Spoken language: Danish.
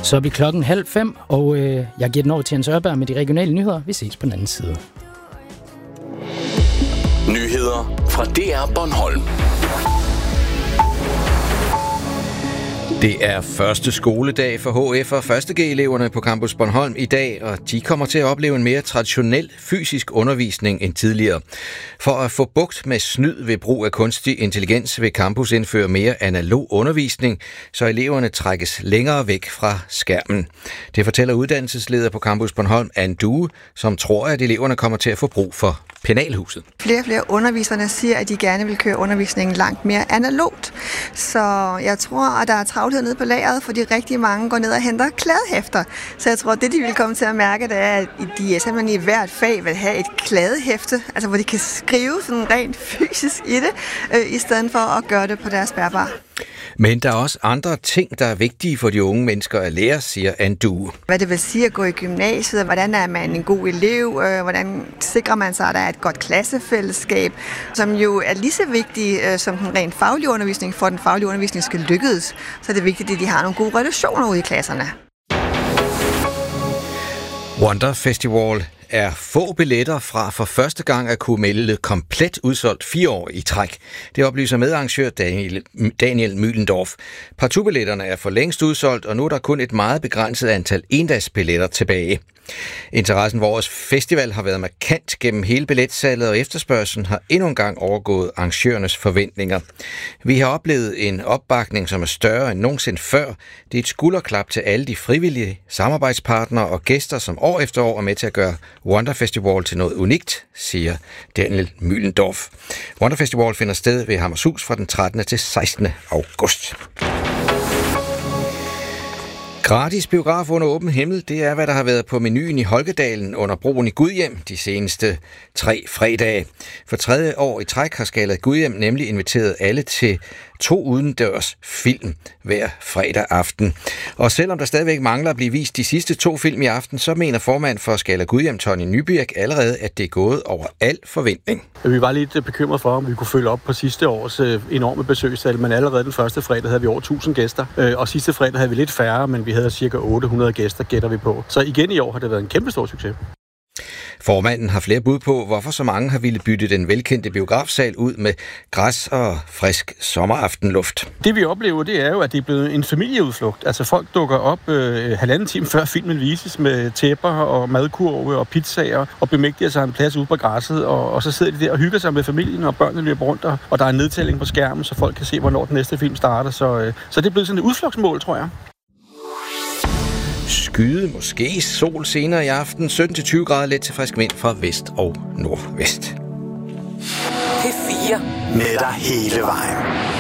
Så er vi 4:30, og jeg giver den over til Jens Ørberg med de regionale nyheder. Vi ses på den anden side. Nyheder fra DR Bornholm. Det er første skoledag for HF og 1.G-eleverne på Campus Bornholm i dag, og de kommer til at opleve en mere traditionel fysisk undervisning end tidligere. For at få bugt med snyd ved brug af kunstig intelligens vil campus indføre mere analog undervisning, så eleverne trækkes længere væk fra skærmen. Det fortæller uddannelsesleder på Campus Bornholm, Anne Due, som tror, at eleverne kommer til at få brug for penalhuset. Flere og flere underviserne siger, at de gerne vil køre undervisningen langt mere analogt. Så jeg tror, at der er travlhed nede på lageret, fordi rigtig mange går ned og henter kladehæfter. Så jeg tror, at det, de vil komme til at mærke, det er, at de simpelthen i hvert fag vil have et kladehæfte, altså hvor de kan skrive sådan rent fysisk i det, i stedet for at gøre det på deres bærbare. Men der er også andre ting, der er vigtige for de unge mennesker at lære, siger Anne Due. Hvad det vil sige at gå i gymnasiet, hvordan er man en god elev, hvordan sikrer man sig, at der er et godt klassefællesskab, som jo er lige så vigtigt som den rent faglige undervisning, for den faglige undervisning skal lykkes. Så er det vigtigt, at de har nogle gode relationer ude i klasserne. Wonder Festival er få billetter fra for første gang at kunne melde komplet udsolgt 4 år i træk. Det oplyser medarrangør Daniel Mühlendorf. Partubilletterne er for længst udsolgt, og nu er der kun et meget begrænset antal endagsbilletter tilbage. Interessen for årets festival har været markant gennem hele billetsalget, og efterspørgslen har endnu en gang overgået arrangørernes forventninger. Vi har oplevet en opbakning, som er større end nogensinde før. Det er et skulderklap til alle de frivillige samarbejdspartnere og gæster, som år efter år er med til at gøre Wonder Festival til noget unikt, siger Daniel Mühlendorf. Wonder Festival finder sted ved Hammershus fra den 13. til 16. august. Gratis biograf under åben himmel, det er, hvad der har været på menuen i Holkedalen under broen i Gudhjem de seneste 3 fredage. For 3. år i træk har Skala Gudhjem nemlig inviteret alle til 2 udendørs film hver fredag aften. Og selvom der stadigvæk mangler at blive vist de sidste 2 film i aften, så mener formand for Skala Gudhjem, Tony Nybirk, allerede, at det er gået over al forventning. Vi var lidt bekymret for, om vi kunne følge op på sidste års enorme besøgstal, men allerede den første fredag havde vi over 1000 gæster, og sidste fredag havde vi lidt færre, men vi havde cirka 800 gæster, gætter vi på. Så igen i år har det været en kæmpe stor succes. Formanden har flere bud på, hvorfor så mange har ville bytte den velkendte biografsal ud med græs og frisk sommeraftenluft. Det vi oplever, det er jo, at det er blevet en familieudflugt. Altså folk dukker op 1,5 time før filmen vises med tæpper og madkurve og pizzaer og bemægtiger sig en plads ude på græsset, og så sidder de der og hygger sig med familien, og børnene løber rundt, og der er en nedtælling på skærmen, så folk kan se, hvornår den næste film starter. Så det er blevet sådan et udflugtsmål, tror jeg. Skyde, måske sol senere i aften, 17-20 grader, let til frisk vind fra vest og nordvest. P4 med dig hele vejen.